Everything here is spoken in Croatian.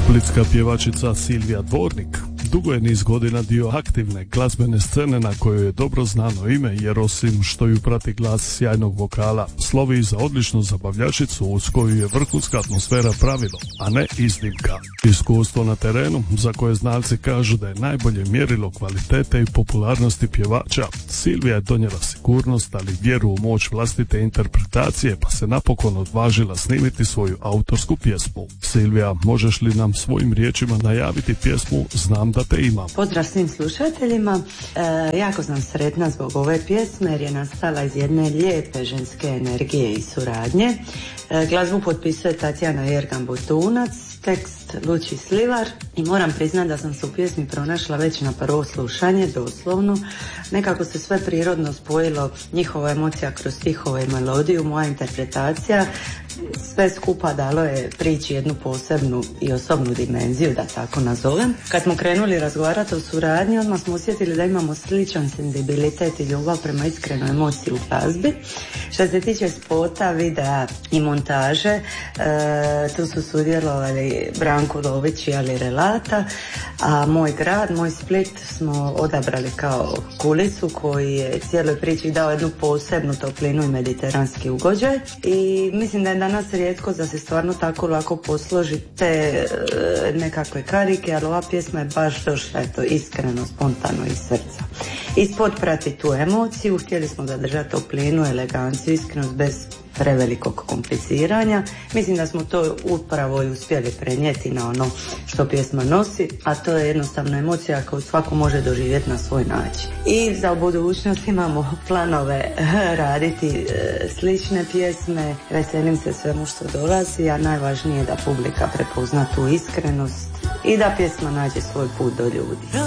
Splitska pjevačica Silvija Dvornik dugo je niz godina dio aktivne glazbene scene na kojoj je dobro znano ime, jer osim što ju prati glas sjajnog vokala, slovi i za odličnu zabavljačicu uz koju je vrhunska atmosfera pravilo, a ne iznimka. Iskustvo na terenu, za koje znalci kažu da je najbolje mjerilo kvalitete i popularnosti pjevača, Silvija je donijela sigurnost, ali vjeru u moć vlastite interpretacije, pa se napokon odvažila snimiti svoju autorsku pjesmu. Silvija, možeš li nam svojim riječima najaviti pjesmu Znam da te imam? Pozdrav svim slušateljima. Jako sam sretna zbog ove pjesme jer je nastala iz jedne lijepe ženske energije i suradnje. Glazbu potpisuje Tatjana Jergan-Butunac, tekst Luči Slivar i moram priznati da sam se u pjesmi pronašla već na prvo slušanje, doslovno. Nekako se sve prirodno spojilo, njihova emocija kroz stihove i melodiju, moja interpretacija. Sve skupa dalo je priči jednu posebnu i osobnu dimenziju, da tako nazovem. Kad smo krenuli razgovarati o suradnji, odmah smo osjetili da imamo sličan senzibilitet i ljubav prema iskrenoj emociji u glazbi. Što se tiče spota, videa i montaže, tu su sudjelovali Branko Lović i Ali Relata, a moj grad, moj Split smo odabrali kao kulisu koji je cijeloj priči dao jednu posebnu toplinu i mediteranski ugođaj. I mislim da je danas rijetko da se stvarno tako lako posloži te nekakve karike, ali ova pjesma je baš došla iskreno, spontano iz srca. I spot prati tu emociju, htjeli smo zadržati toplinu, eleganciju, iskrenost bez prevelikog kompliciranja. Mislim da smo to upravo i uspjeli prenijeti na ono što pjesma nosi, a to je jednostavna emocija koju svako može doživjeti na svoj način. I za budućnost imamo planove raditi slične pjesme, veselim se svemu što dolazi, a najvažnije je da publika prepozna tu iskrenost i da pjesma nađe svoj put do ljudi.